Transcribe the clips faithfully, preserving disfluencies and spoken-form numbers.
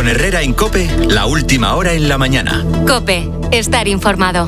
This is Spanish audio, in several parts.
Con Herrera en COPE, la última hora en la mañana. COPE, estar informado.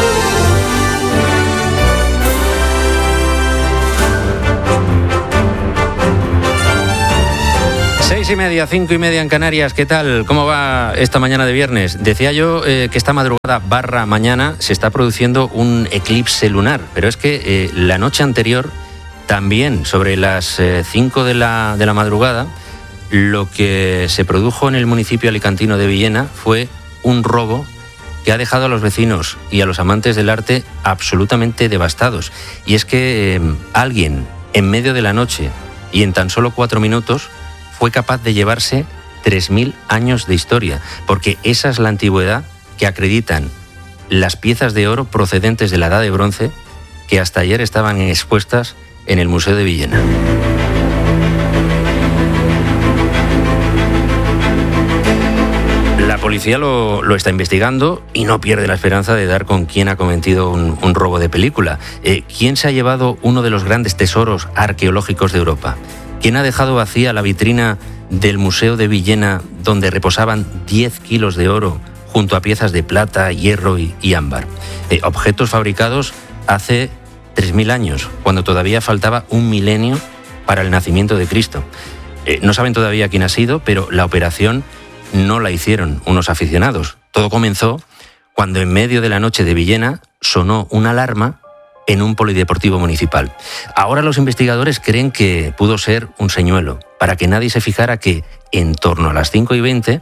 Seis y media, cinco y media en Canarias. ¿Qué tal? ¿Cómo va esta mañana de viernes? Decía yo eh, que esta madrugada barra mañana se está produciendo un eclipse lunar, pero es que eh, la noche anterior, también sobre las eh, cinco de la, de la madrugada, lo que se produjo en el municipio alicantino de Villena fue un robo que ha dejado a los vecinos y a los amantes del arte absolutamente devastados. Y es que eh, alguien en medio de la noche y en tan solo cuatro minutos fue capaz de llevarse tres mil años de historia, porque esa es la antigüedad que acreditan las piezas de oro procedentes de la Edad de Bronce que hasta ayer estaban expuestas en el Museo de Villena. La policía lo, lo está investigando y no pierde la esperanza de dar con quién ha cometido un, un robo de película. Eh, ¿Quién se ha llevado uno de los grandes tesoros arqueológicos de Europa? ¿Quién ha dejado vacía la vitrina del Museo de Villena, donde reposaban diez kilos de oro junto a piezas de plata, hierro y, y ámbar? Eh, objetos fabricados hace tres mil años, cuando todavía faltaba un milenio para el nacimiento de Cristo. Eh, no saben todavía quién ha sido, pero la operación no la hicieron unos aficionados. Todo comenzó cuando en medio de la noche de Villena sonó una alarma en un polideportivo municipal. Ahora los investigadores creen que pudo ser un señuelo, para que nadie se fijara que en torno a las cinco y veinte,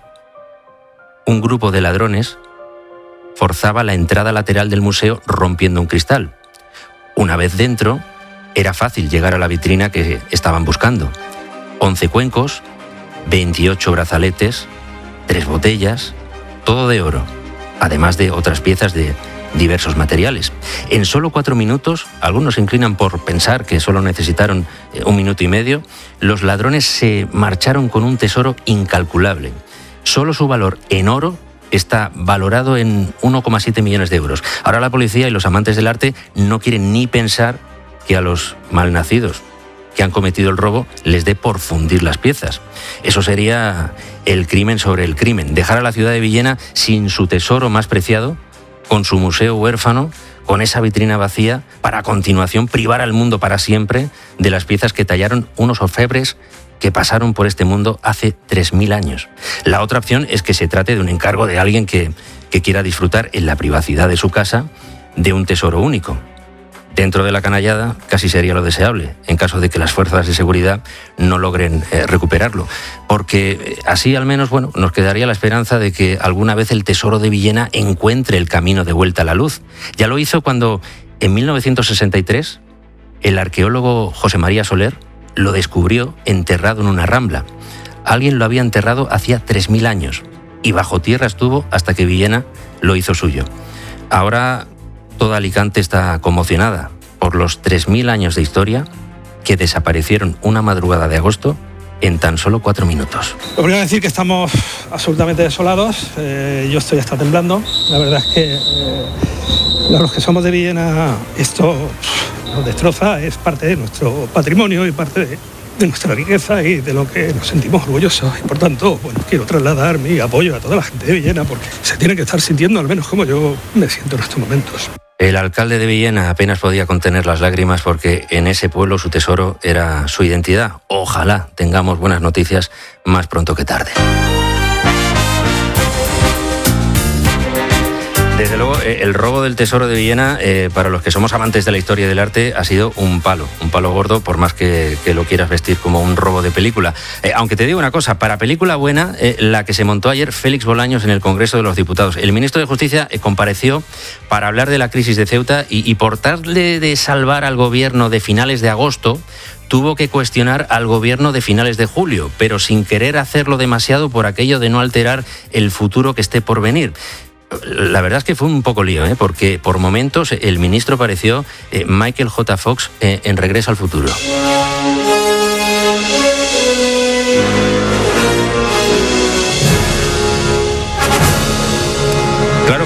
un grupo de ladrones forzaba la entrada lateral del museo rompiendo un cristal. Una vez dentro, era fácil llegar a la vitrina que estaban buscando. once cuencos, veintiocho brazaletes, tres botellas, todo de oro, además de otras piezas de diversos materiales. En solo cuatro minutos, algunos se inclinan por pensar que solo necesitaron un minuto y medio, los ladrones se marcharon con un tesoro incalculable. Solo su valor en oro está valorado en uno coma siete millones de euros. Ahora la policía y los amantes del arte no quieren ni pensar que a los malnacidos que han cometido el robo les dé por fundir las piezas. Eso sería el crimen sobre el crimen, dejar a la ciudad de Villena sin su tesoro más preciado, con su museo huérfano, con esa vitrina vacía, para a continuación privar al mundo para siempre de las piezas que tallaron unos orfebres que pasaron por este mundo hace tres mil años. La otra opción es que se trate de un encargo de alguien que, que quiera disfrutar en la privacidad de su casa de un tesoro único. Dentro de la canallada casi sería lo deseable, en caso de que las fuerzas de seguridad no logren eh, recuperarlo, porque así al menos, bueno, nos quedaría la esperanza de que alguna vez el tesoro de Villena encuentre el camino de vuelta a la luz. Ya lo hizo cuando, en mil novecientos sesenta y tres, el arqueólogo José María Soler lo descubrió enterrado en una rambla. Alguien lo había enterrado hacía tres mil años y bajo tierra estuvo hasta que Villena lo hizo suyo. Ahora toda Alicante está conmocionada por los tres mil años de historia que desaparecieron una madrugada de agosto en tan solo cuatro minutos. Lo primero es decir que estamos absolutamente desolados. Eh, yo estoy hasta temblando. La verdad es que eh, los que somos de Villena, esto nos destroza, es parte de nuestro patrimonio y parte de, de nuestra riqueza y de lo que nos sentimos orgullosos. Y por tanto, bueno, quiero trasladar mi apoyo a toda la gente de Villena porque se tiene que estar sintiendo al menos como yo me siento en estos momentos. El alcalde de Villena apenas podía contener las lágrimas porque en ese pueblo su tesoro era su identidad. Ojalá tengamos buenas noticias más pronto que tarde. Desde luego, el robo del tesoro de Villena, eh, para los que somos amantes de la historia del arte, ha sido un palo, un palo gordo, por más que, que lo quieras vestir como un robo de película. Eh, aunque te digo una cosa, para película buena, eh, la que se montó ayer Félix Bolaños en el Congreso de los Diputados. El ministro de Justicia eh, compareció para hablar de la crisis de Ceuta y, y por tratar de salvar al gobierno de finales de agosto, tuvo que cuestionar al gobierno de finales de julio, pero sin querer hacerlo demasiado por aquello de no alterar el futuro que esté por venir. La verdad es que fue un poco lío, ¿eh? Porque por momentos el ministro pareció eh, Michael J. Fox eh, en Regreso al Futuro. Claro,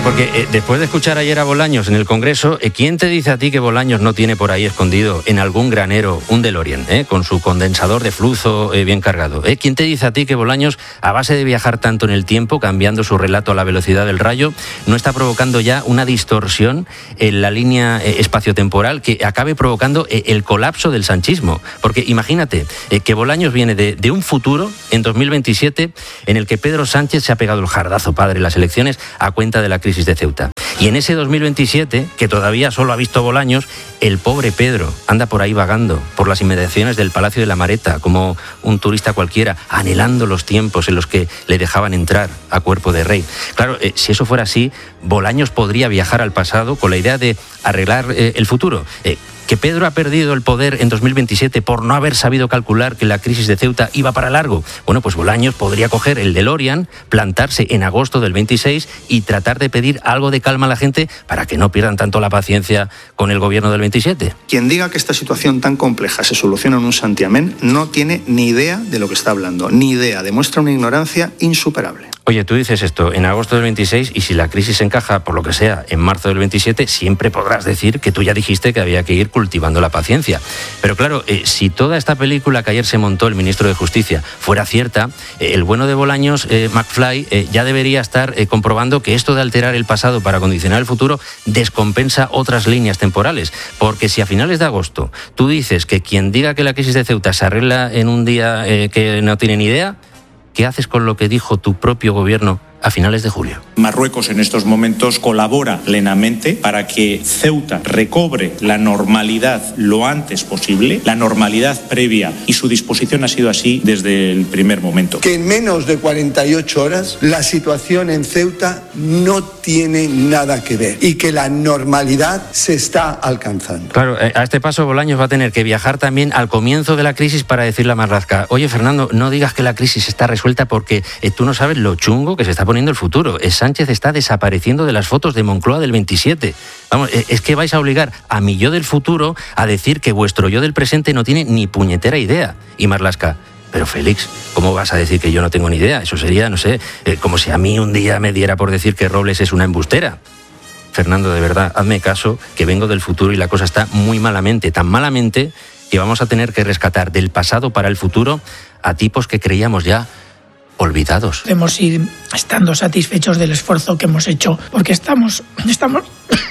porque eh, después de escuchar ayer a Bolaños en el Congreso, eh, ¿quién te dice a ti que Bolaños no tiene por ahí escondido en algún granero un DeLorean, eh, con su condensador de flujo eh, bien cargado? Eh? ¿Quién te dice a ti que Bolaños, a base de viajar tanto en el tiempo, cambiando su relato a la velocidad del rayo, no está provocando ya una distorsión en la línea eh, espaciotemporal que acabe provocando eh, el colapso del sanchismo? Porque imagínate eh, que Bolaños viene de, de un futuro en dos mil veintisiete en el que Pedro Sánchez se ha pegado el jardazo padre en las elecciones a cuenta de la crisis de Ceuta. Y en ese dos mil veintisiete, que todavía solo ha visto Bolaños, el pobre Pedro anda por ahí vagando por las inmediaciones del Palacio de la Mareta, como un turista cualquiera, anhelando los tiempos en los que le dejaban entrar a cuerpo de rey. Claro, eh, si eso fuera así, Bolaños podría viajar al pasado con la idea de arreglar eh, el futuro. Eh, ¿Que Pedro ha perdido el poder en dos mil veintisiete por no haber sabido calcular que la crisis de Ceuta iba para largo? Bueno, pues Bolaños podría coger el DeLorean, plantarse en agosto del veintiséis y tratar de pedir algo de calma a la gente para que no pierdan tanto la paciencia con el gobierno del veintisiete. Quien diga que esta situación tan compleja se soluciona en un santiamén no tiene ni idea de lo que está hablando, ni idea, demuestra una ignorancia insuperable. Oye, tú dices esto en agosto del veintiséis y si la crisis encaja, por lo que sea, en marzo del veintisiete, siempre podrás decir que tú ya dijiste que había que ir cultivando la paciencia. Pero claro, eh, si toda esta película que ayer se montó el ministro de Justicia fuera cierta, eh, el bueno de Bolaños, eh, McFly, eh, ya debería estar eh, comprobando que esto de alterar el pasado para condicionar el futuro descompensa otras líneas temporales. Porque si a finales de agosto tú dices que quien diga que la crisis de Ceuta se arregla en un día eh, que no tiene ni idea, ¿qué haces con lo que dijo tu propio gobierno a finales de julio? Marruecos en estos momentos colabora plenamente para que Ceuta recobre la normalidad lo antes posible, la normalidad previa, y su disposición ha sido así desde el primer momento. Que en menos de cuarenta y ocho horas la situación en Ceuta no tiene nada que ver y que la normalidad se está alcanzando. Claro, a este paso Bolaños va a tener que viajar también al comienzo de la crisis para decirle a Marlaska: oye, Fernando, no digas que la crisis está resuelta porque eh, tú no sabes lo chungo que se está poniendo el futuro. Sánchez está desapareciendo de las fotos de Moncloa del veintisiete. Vamos, es que vais a obligar a mi yo del futuro a decir que vuestro yo del presente no tiene ni puñetera idea. Y Marlaska: pero Félix, ¿cómo vas a decir que yo no tengo ni idea? Eso sería, no sé, eh, como si a mí un día me diera por decir que Robles es una embustera. Fernando, de verdad, hazme caso, que vengo del futuro y la cosa está muy malamente, tan malamente que vamos a tener que rescatar del pasado para el futuro a tipos que creíamos ya olvidados. Debemos ir estando satisfechos del esfuerzo que hemos hecho, porque estamos... estamos...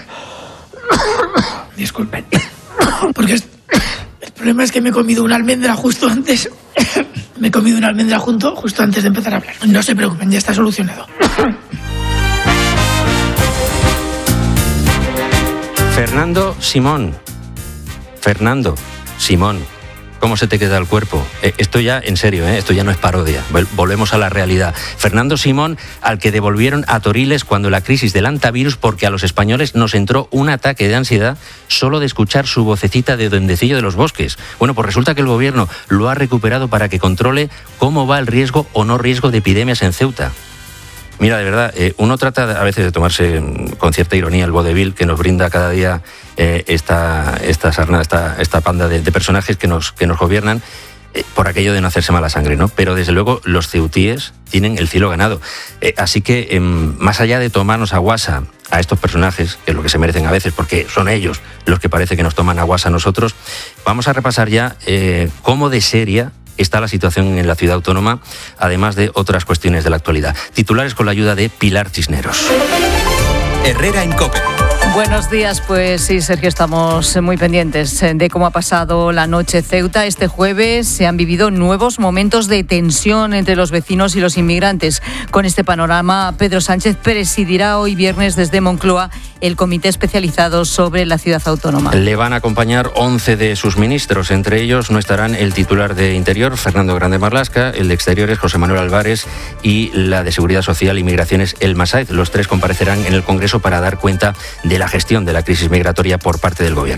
Disculpen. Porque es... el problema es que me he comido una almendra justo antes... me he comido una almendra junto, justo antes de empezar a hablar. No se preocupen, ya está solucionado. Fernando Simón. Fernando Simón. ¿Cómo se te queda el cuerpo? Eh, esto ya, en serio, eh, esto ya no es parodia. Volvemos a la realidad. Fernando Simón, al que devolvieron a Toriles cuando la crisis del antivirus, porque a los españoles nos entró un ataque de ansiedad solo de escuchar su vocecita de duendecillo de los bosques. Bueno, pues resulta que el gobierno lo ha recuperado para que controle cómo va el riesgo o no riesgo de epidemias en Ceuta. Mira, de verdad, eh, uno trata a veces de tomarse con cierta ironía el vodevil que nos brinda cada día eh, esta, esta, sarna, esta, esta panda de, de personajes que nos, que nos gobiernan, eh, por aquello de no hacerse mala sangre, ¿no? Pero desde luego los ceutíes tienen el cielo ganado. Eh, así que, eh, más allá de tomarnos a guasa a estos personajes, que es lo que se merecen a veces, porque son ellos los que parece que nos toman a guasa a nosotros, vamos a repasar ya eh, cómo de seria está la situación en la ciudad autónoma, además de otras cuestiones de la actualidad. Titulares con la ayuda de Pilar Cisneros. Herrera en COPE. Buenos días, pues sí, Sergio, estamos muy pendientes de cómo ha pasado la noche Ceuta. Este jueves se han vivido nuevos momentos de tensión entre los vecinos y los inmigrantes. Con este panorama, Pedro Sánchez presidirá hoy viernes desde Moncloa el comité especializado sobre la ciudad autónoma. Le van a acompañar once de sus ministros. Entre ellos no estarán el titular de Interior, Fernando Grande Marlaska, el de Exteriores, José Manuel Álvarez, y la de Seguridad Social y Migraciones, Elma Sáez. Los tres comparecerán en el Congreso para dar cuenta de la gestión de la crisis migratoria por parte del Gobierno.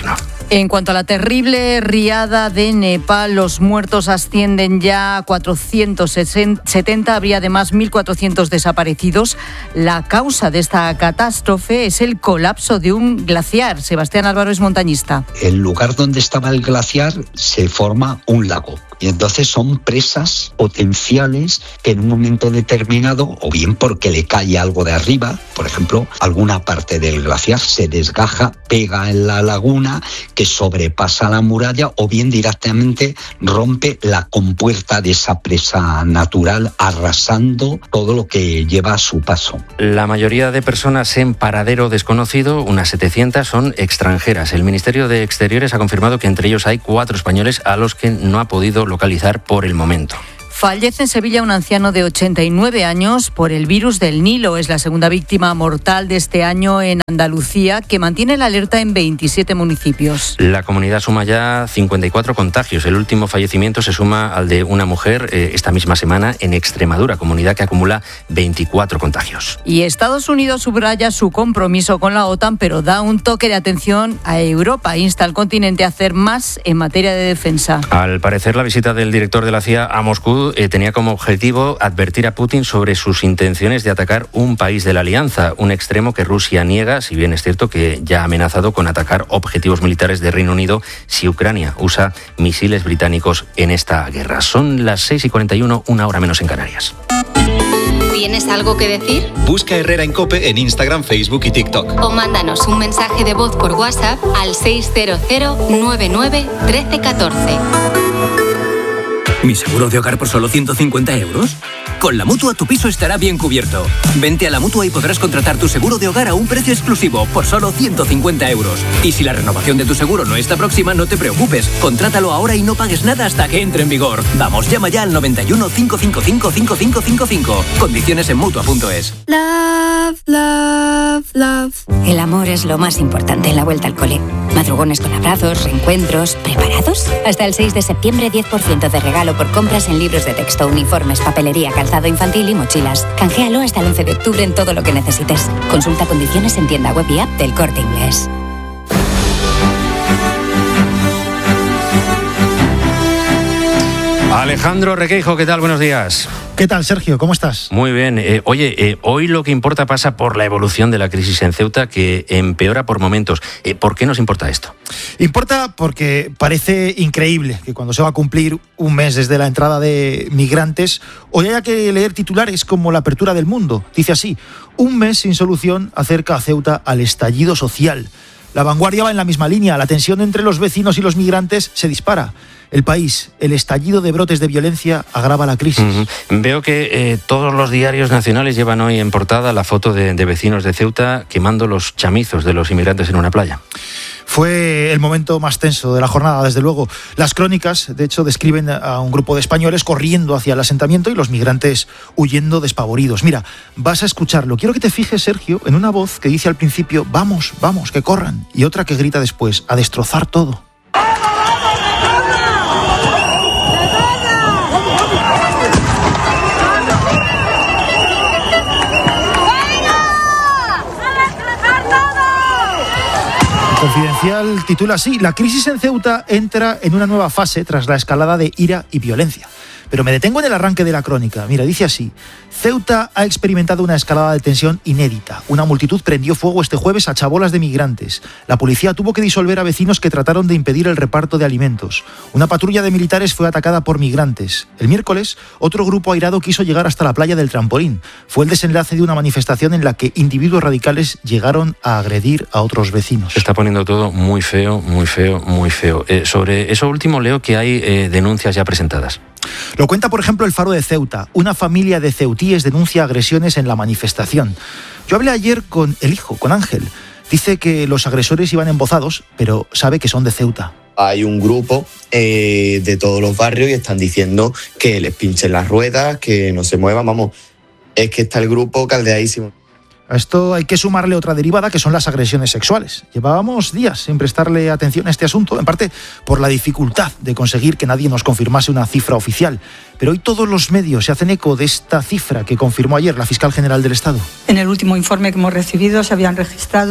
En cuanto a la terrible riada de Nepal, los muertos ascienden ya a cuatrocientos setenta, habría además mil cuatrocientos desaparecidos. La causa de esta catástrofe es el colapso de un glaciar. Sebastián Álvaro es montañista. El lugar donde estaba el glaciar se forma un lago. Y entonces son presas potenciales que en un momento determinado, o bien porque le cae algo de arriba, por ejemplo, alguna parte del glaciar se desgaja, pega en la laguna, que sobrepasa la muralla, o bien directamente rompe la compuerta de esa presa natural, arrasando todo lo que lleva a su paso. La mayoría de personas en paradero desconocido, unas setecientas, son extranjeras. El Ministerio de Exteriores ha confirmado que entre ellos hay cuatro españoles a los que no ha podido localizar por el momento. Fallece en Sevilla un anciano de ochenta y nueve años por el virus del Nilo. Es la segunda víctima mortal de este año en Andalucía, que mantiene la alerta en veintisiete municipios. La comunidad suma ya cincuenta y cuatro contagios. El último fallecimiento se suma al de una mujer eh, esta misma semana en Extremadura, comunidad que acumula veinticuatro contagios. Y Estados Unidos subraya su compromiso con la OTAN, pero da un toque de atención a Europa. Insta al continente a hacer más en materia de defensa. Al parecer, la visita del director de la C I A a Moscú Eh, tenía como objetivo advertir a Putin sobre sus intenciones de atacar un país de la alianza, un extremo que Rusia niega, si bien es cierto que ya ha amenazado con atacar objetivos militares de Reino Unido si Ucrania usa misiles británicos en esta guerra. Son las seis y cuarenta y uno, una hora menos en Canarias. ¿Tienes algo que decir? Busca Herrera en COPE en Instagram, Facebook y TikTok. O mándanos un mensaje de voz por WhatsApp al seis cero cero nueve nueve uno tres uno cuatro. ¿Mi seguro de hogar por solo ciento cincuenta euros? Con la Mutua tu piso estará bien cubierto. Vente a la Mutua y podrás contratar tu seguro de hogar a un precio exclusivo por solo ciento cincuenta euros. Y si la renovación de tu seguro no está próxima, no te preocupes. Contrátalo ahora y no pagues nada hasta que entre en vigor. Vamos, llama ya al noventa y uno, cinco cinco cinco, cinco cinco cinco cinco. Condiciones en Mutua punto es. Love, love, love. El amor es lo más importante en la vuelta al cole. Madrugones con abrazos, reencuentros. ¿Preparados? Hasta el seis de septiembre, diez por ciento de regalo por compras en libros de texto, uniformes, papelería, calzado infantil y mochilas. Canjealo hasta el once de octubre en todo lo que necesites. Consulta condiciones en tienda web y app del Corte Inglés. Alejandro Requeijo, ¿qué tal? Buenos días. ¿Qué tal, Sergio? ¿Cómo estás? Muy bien. Eh, oye, eh, hoy lo que importa pasa por la evolución de la crisis en Ceuta, que empeora por momentos. Eh, ¿Por qué nos importa esto? Importa porque parece increíble que cuando se va a cumplir un mes desde la entrada de migrantes, hoy haya que leer titulares como La apertura del mundo. Dice así: un mes sin solución acerca a Ceuta al estallido social. La Vanguardia va en la misma línea. La tensión entre los vecinos y los migrantes se dispara. El país, el estallido de brotes de violencia agrava la crisis. Uh-huh. Veo que eh, todos los diarios nacionales llevan hoy en portada la foto de, de vecinos de Ceuta quemando los chamizos de los inmigrantes en una playa. Fue el momento más tenso de la jornada, desde luego. Las crónicas, de hecho, describen a un grupo de españoles corriendo hacia el asentamiento y los migrantes huyendo despavoridos. Mira, vas a escucharlo. Quiero que te fijes, Sergio, en una voz que dice al principio: vamos, vamos, que corran, y otra que grita después: a destrozar todo. Confidencial titula así: la crisis en Ceuta entra en una nueva fase tras la escalada de ira y violencia. Pero me detengo en el arranque de la crónica. Mira, dice así: Ceuta ha experimentado una escalada de tensión inédita. Una multitud prendió fuego este jueves a chabolas de migrantes. La policía tuvo que disolver a vecinos que trataron de impedir el reparto de alimentos. Una patrulla de militares fue atacada por migrantes. El miércoles, otro grupo airado quiso llegar hasta la playa del Trampolín. Fue el desenlace de una manifestación en la que individuos radicales llegaron a agredir a otros vecinos. Se está poniendo todo muy feo, muy feo, muy feo. Eh, sobre eso último leo que hay eh, denuncias ya presentadas. Lo cuenta, por ejemplo, el Faro de Ceuta. Una familia de ceutíes denuncia agresiones en la manifestación. Yo hablé ayer con el hijo, con Ángel. Dice que los agresores iban embozados, pero sabe que son de Ceuta. Hay un grupo eh, de todos los barrios y están diciendo que les pinchen las ruedas, que no se muevan. Vamos, es que está el grupo caldeadísimo. A esto hay que sumarle otra derivada, que son las agresiones sexuales. Llevábamos días sin prestarle atención a este asunto, en parte por la dificultad de conseguir que nadie nos confirmase una cifra oficial. Pero hoy todos los medios se hacen eco de esta cifra que confirmó ayer la fiscal general del Estado. En el último informe que hemos recibido se habían registrado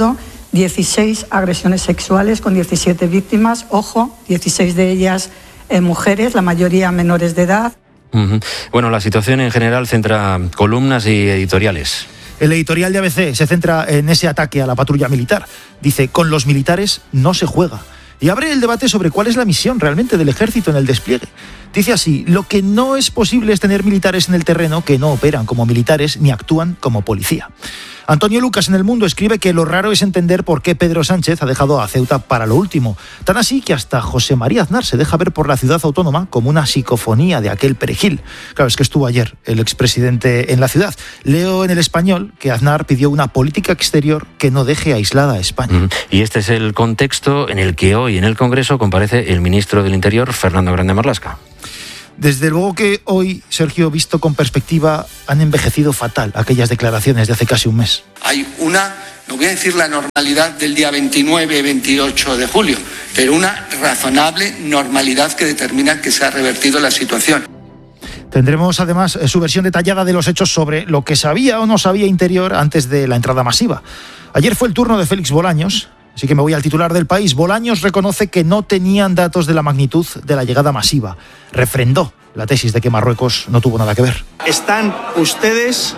dieciséis agresiones sexuales con diecisiete víctimas, ojo, dieciséis de ellas eh, mujeres, la mayoría menores de edad. Uh-huh. Bueno, la situación en general centra columnas y editoriales. El editorial de A B C se centra en ese ataque a la patrulla militar. Dice, con los militares no se juega. Y abre el debate sobre cuál es la misión realmente del ejército en el despliegue. Dice así, lo que no es posible es tener militares en el terreno que no operan como militares ni actúan como policía. Antonio Lucas en El Mundo escribe que lo raro es entender por qué Pedro Sánchez ha dejado a Ceuta para lo último. Tan así que hasta José María Aznar se deja ver por la ciudad autónoma como una psicofonía de aquel perejil. Claro, es que estuvo ayer el expresidente en la ciudad. Leo en El Español que Aznar pidió una política exterior que no deje aislada a España. Uh-huh. Y este es el contexto en el que hoy en el Congreso comparece el ministro del Interior, Fernando Grande Marlaska. Desde luego que hoy, Sergio, visto con perspectiva, han envejecido fatal aquellas declaraciones de hace casi un mes. Hay una, no voy a decir la normalidad del día veintinueve veintiocho de julio, pero una razonable normalidad que determina que se ha revertido la situación. Tendremos además su versión detallada de los hechos sobre lo que sabía o no sabía Interior antes de la entrada masiva. Ayer fue el turno de Félix Bolaños. Así que me voy al titular del País. Bolaños reconoce que no tenían datos de la magnitud de la llegada masiva. Refrendó la tesis de que Marruecos no tuvo nada que ver. Están ustedes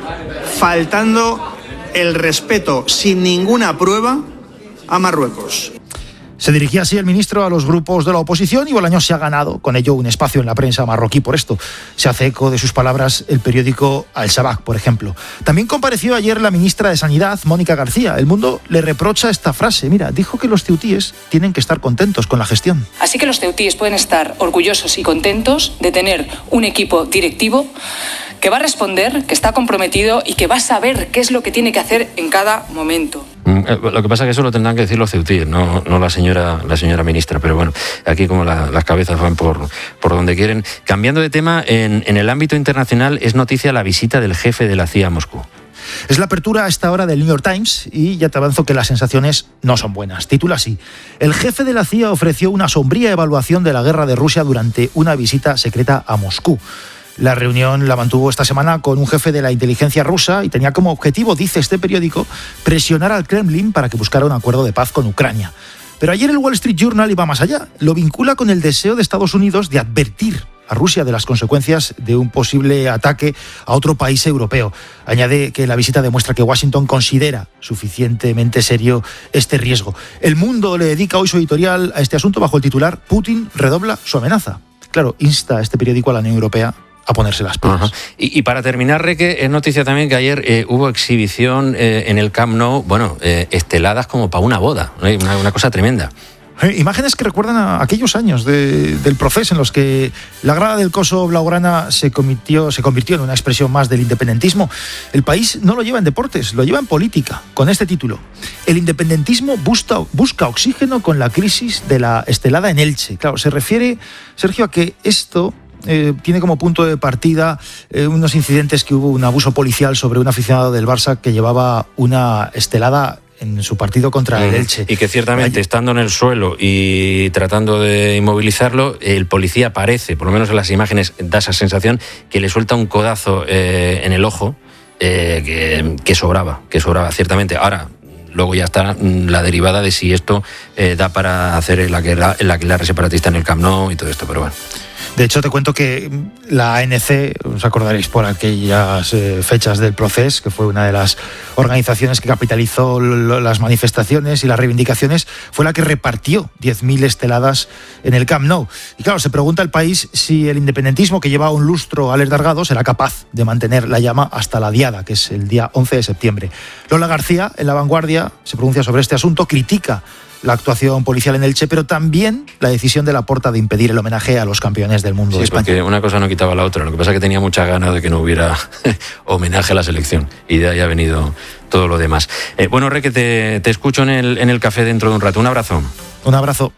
faltando el respeto sin ninguna prueba a Marruecos. Se dirigía así el ministro a los grupos de la oposición y Bolaños se ha ganado con ello un espacio en la prensa marroquí por esto. Se hace eco de sus palabras el periódico Al Sabak, por ejemplo. También compareció ayer la ministra de Sanidad, Mónica García. El Mundo le reprocha esta frase. Mira, dijo que los ceutíes tienen que estar contentos con la gestión. Así que los ceutíes pueden estar orgullosos y contentos de tener un equipo directivo que va a responder, que está comprometido y que va a saber qué es lo que tiene que hacer en cada momento. Lo que pasa es que eso lo tendrán que decir los ceutíes, no, no la señora la señora ministra, pero bueno, aquí como la, las cabezas van por, por donde quieren. Cambiando de tema, en, en el ámbito internacional es noticia la visita del jefe de la C I A a Moscú. Es la apertura a esta hora del New York Times y ya te avanzo que las sensaciones no son buenas. Titula así: el jefe de la C I A ofreció una sombría evaluación de la guerra de Rusia durante una visita secreta a Moscú. La reunión la mantuvo esta semana con un jefe de la inteligencia rusa y tenía como objetivo, dice este periódico, presionar al Kremlin para que buscara un acuerdo de paz con Ucrania. Pero ayer el Wall Street Journal iba más allá. Lo vincula con el deseo de Estados Unidos de advertir a Rusia de las consecuencias de un posible ataque a otro país europeo. Añade que la visita demuestra que Washington considera suficientemente serio este riesgo. El Mundo le dedica hoy su editorial a este asunto bajo el titular «Putin redobla su amenaza». Claro, insta a este periódico a la Unión Europea a ponerse las pilas. Uh-huh. Y, y para terminar, Reque, es noticia también que ayer eh, hubo exhibición eh, en el Camp Nou, bueno, eh, esteladas como para una boda, ¿no? una, una cosa tremenda. Eh, imágenes que recuerdan a aquellos años de, del proceso en los que la grada del coso blaugrana se convirtió, se convirtió en una expresión más del independentismo. El país no lo lleva en deportes, lo lleva en política, con este título: el independentismo busca, busca oxígeno con la crisis de la estelada en Elche. Claro, se refiere, Sergio, a que esto Eh, tiene como punto de partida eh, unos incidentes que hubo, un abuso policial sobre un aficionado del Barça que llevaba una estelada en su partido contra mm. el Elche. Y que ciertamente, Ay... estando en el suelo y tratando de inmovilizarlo, el policía parece, por lo menos en las imágenes da esa sensación, que le suelta un codazo eh, en el ojo eh, que, que sobraba, que sobraba ciertamente. Ahora, luego ya está la derivada de si esto eh, da para hacer el aquelarre separatista en el Camp Nou y todo esto, pero bueno. De hecho, te cuento que la A N C, os acordaréis por aquellas eh, fechas del proceso, que fue una de las organizaciones que capitalizó lo, las manifestaciones y las reivindicaciones, fue la que repartió diez mil esteladas en el Camp Nou. Y claro, se pregunta el país si el independentismo, que lleva un lustro alargado, será capaz de mantener la llama hasta la diada, que es el día once de septiembre. Lola García, en La Vanguardia, se pronuncia sobre este asunto, critica la actuación policial en Elche, pero también la decisión de Laporta de impedir el homenaje a los campeones del mundo sí, de España. Porque una cosa no quitaba la otra. Lo que pasa es que tenía muchas ganas de que no hubiera homenaje a la selección. Y de ahí ha venido todo lo demás. Eh, bueno, Reque, te, te escucho en el, en el café dentro de un rato. Un abrazo. Un abrazo.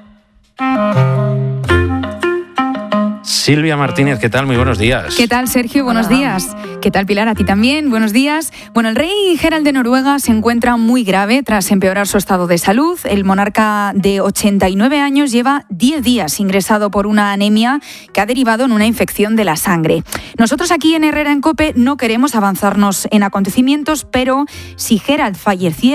Silvia Martínez, ¿qué tal? Muy buenos días. ¿Qué tal, Sergio? Buenos Hola. días. ¿Qué tal, Pilar? A ti también. Buenos días. Bueno, el rey Gerald de Noruega se encuentra muy grave tras empeorar su estado de salud. El monarca de ochenta y nueve años lleva diez días ingresado por una anemia que ha derivado en una infección de la sangre. Nosotros aquí en Herrera en COPE no queremos avanzarnos en acontecimientos, pero si Gerald falleciera,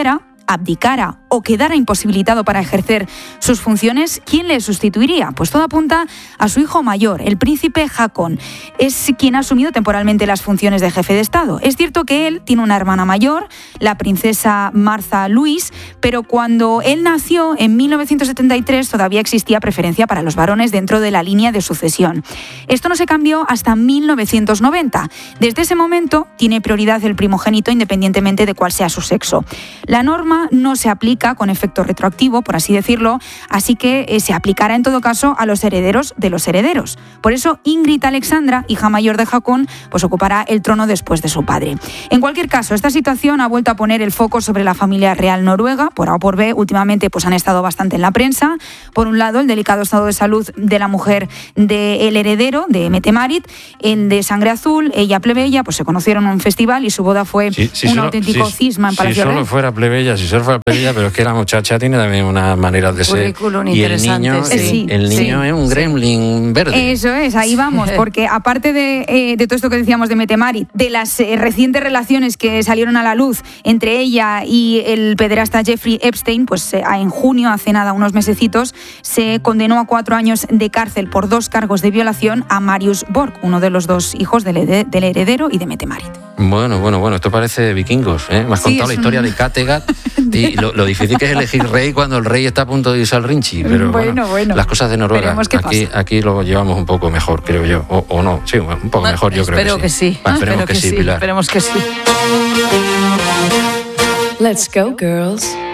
abdicara o quedara imposibilitado para ejercer sus funciones, ¿quién le sustituiría? Pues todo apunta a su hijo mayor, el príncipe Haakon. Es quien ha asumido temporalmente las funciones de jefe de Estado. Es cierto que él tiene una hermana mayor, la princesa Martha Louise, pero cuando él nació en mil novecientos setenta y tres todavía existía preferencia para los varones dentro de la línea de sucesión. Esto no se cambió hasta mil novecientos noventa. Desde ese momento tiene prioridad el primogénito independientemente de cuál sea su sexo. La norma no se aplica con efecto retroactivo, por así decirlo, así que eh, se aplicará en todo caso a los herederos de los herederos. Por eso Ingrid Alexandra, hija mayor de Haakon, pues ocupará el trono después de su padre. En cualquier caso, esta situación ha vuelto a poner el foco sobre la familia real noruega. Por A o por B, últimamente pues han estado bastante en la prensa. Por un lado, el delicado estado de salud de la mujer del heredero, de Mette-Marit, el de sangre azul, ella plebeya, pues se conocieron en un festival y su boda fue sí, sí, un solo, auténtico sí, cisma en Palacio Real. Si solo fuera plebeya, si solo fuera plebeya, pero es que la muchacha tiene también una manera de ser. Y el niño, sí, el, el niño sí, es un gremlin verde. Eso es, ahí vamos, porque aparte de, eh, de todo esto que decíamos de Mette-Marit, de las eh, recientes relaciones que salieron a la luz entre ella y el pederasta Jeffrey Epstein, pues eh, en junio, hace nada, unos mesecitos, se condenó a cuatro años de cárcel por dos cargos de violación a Marius Borg, uno de los dos hijos del, del heredero y de Mette-Marit. Bueno, bueno, bueno, esto parece vikingos, ¿eh? Me has sí, contado la historia un... de Kattegat y lo, lo difícil que es elegir rey cuando el rey está a punto de irse al Rinchi, pero bueno, bueno, bueno. Las cosas de Noruega, aquí, aquí lo llevamos un poco mejor, creo yo, o, o no, sí, un poco bueno, mejor yo creo que sí. Que sí. Ah, esperemos espero que, que sí, sí, Pilar. Esperemos que sí. Let's go, girls.